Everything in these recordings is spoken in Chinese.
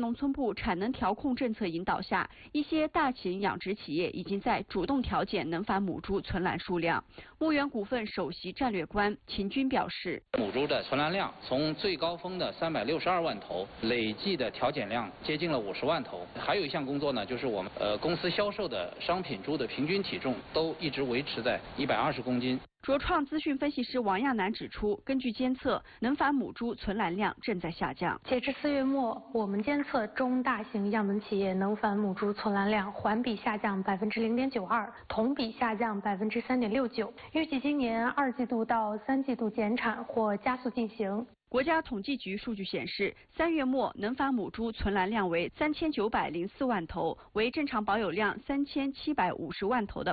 农村部产能调控政策引导下，一些大型养殖企业已经在主动调减能繁母猪存栏数量。牧原股份首席战略官秦军表示， 母猪的存栏量从最高峰的362万头，累计的调减量接近了50万头。还有一项工作呢，就是我们公司销售的商品猪的平均体重都一直维持在120公斤。 卓创资讯分析师王亚楠指出，根据监测，能繁母猪存栏量正在下降。 截至4月末，我们监测中大型样本企业能繁母猪存栏量环比下降0.92%，同比下降3.69%。预计今年2季度到3季度减产或加速进行。 国家统计局数据显示，3月末能繁母猪存栏量为3904万头，为正常保有量3750万头的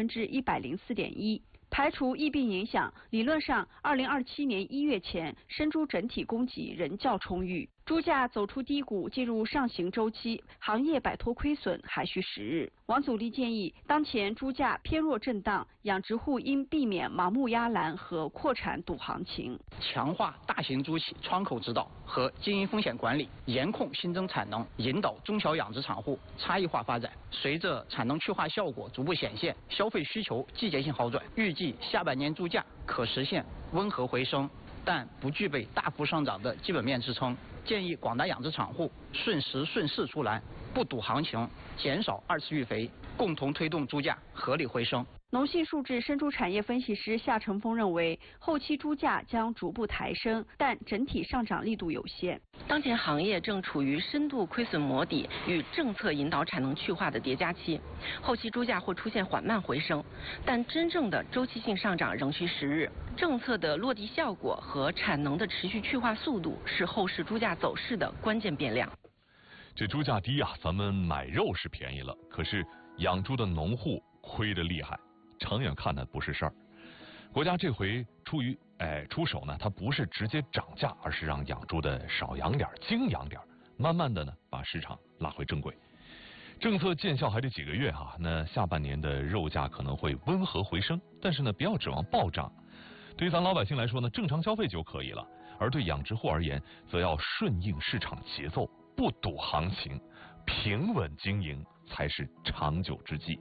104.1%。排除疫病影响，理论上，2027年1月前，生猪整体供给仍较充裕。猪价走出低谷，进入上行周期，行业摆脱亏损还需时日。王祖立建议，当前猪价偏弱震荡，养殖户应避免盲目压栏和扩产赌行情， 强化大型猪企窗口指导和经营风险管理，严控新增产能，引导中小养殖场户差异化发展。随着产能去化效果逐步显现，消费需求季节性好转，预计下半年猪价可实现温和回升，但不具备大幅上涨的基本面支撑。建议广大养殖场户顺时顺势出栏，不赌行情，减少二次育肥，共同推动猪价合理回升。 农信数字生猪产业分析师夏成峰认为，后期猪价将逐步抬升，但整体上涨力度有限。 当前行业正处于深度亏损磨底与政策引导产能去化的叠加期，后期猪价或出现缓慢回升，但真正的周期性上涨仍需时日。政策的落地效果和产能的持续去化速度是后市猪价走势的关键变量。 这猪价低啊，咱们买肉是便宜了，可是养猪的农户亏得厉害。长远看呢不是事儿，国家这回出手呢，它不是直接涨价，而是让养猪的少养点，精养点，慢慢的呢把市场拉回正轨。政策见效还得几个月哈，那下半年的肉价可能会温和回升，但是呢不要指望暴涨。对于咱老百姓来说呢，正常消费就可以了，而对养殖户而言，则要顺应市场节奏，不赌行情，平稳经营才是长久之计。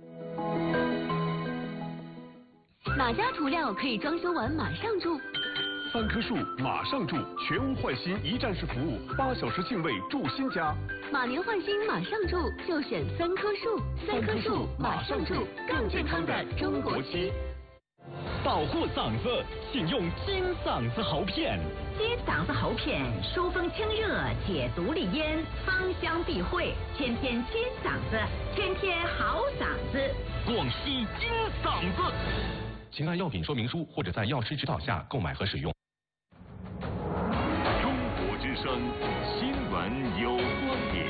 哪家涂料可以装修完马上住 ？3棵树马上住，全屋换新一站式服务，8小时净位住新家。 马年换新马上住，就选3棵树。3棵树马上住，更健康的中国漆。 保护嗓子，请用金嗓子喉片。 金嗓子喉片疏风清热，解毒利咽，芳香避秽，天天金嗓子，天天好嗓子。 广西金嗓子。 请按药品说明书或者在药师指导下购买和使用。 中国之声，新闻有观点。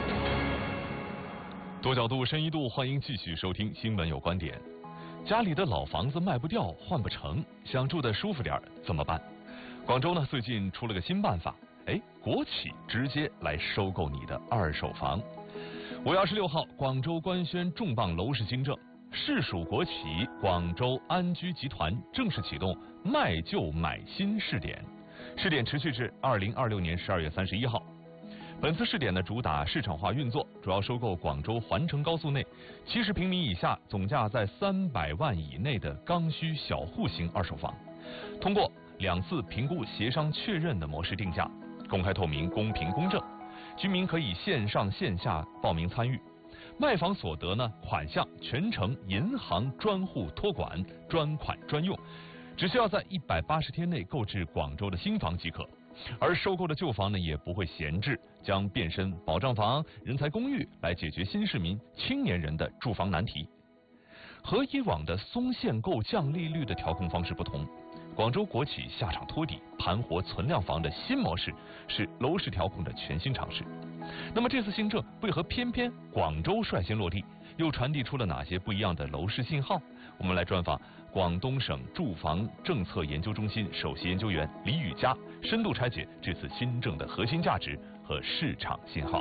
多角度、深一度，欢迎继续收听《新闻有观点》。家里的老房子卖不掉、换不成，想住得舒服点怎么办？广州呢最近出了个新办法，国企直接来收购你的二手房。5月26号，广州官宣重磅楼市新政。市属国企广州安居集团正式启动卖旧买新试点，试点持续至2026年12月31号。本次试点呢主打市场化运作，主要收购广州环城高速内70平米以下、总价在300万以内的刚需小户型二手房，通过2次评估协商确认的模式定价，公开透明、公平公正，居民可以线上线下报名参与。卖房所得呢，款项全程银行专户托管，专款专用，只需要在180天内购置广州的新房即可。而收购的旧房呢，也不会闲置，将变身保障房、人才公寓，来解决新市民、青年人的住房难题。和以往的松限购、降利率的调控方式不同，广州国企下场托底、盘活存量房的新模式，是楼市调控的全新尝试。那么这次新政为何偏偏广州率先落地，又传递出了哪些不一样的楼市信号？我们来专访广东省住房政策研究中心首席研究员李宇佳，深度拆解这次新政的核心价值和市场信号。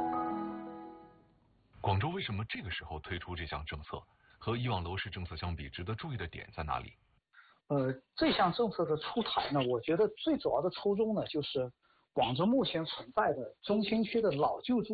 广州为什么这个时候推出这项政策？和以往楼市政策相比，值得注意的点在哪里？ 这项政策的出台呢，我觉得最主要的初衷呢，就是广州目前存在的中心区的老旧住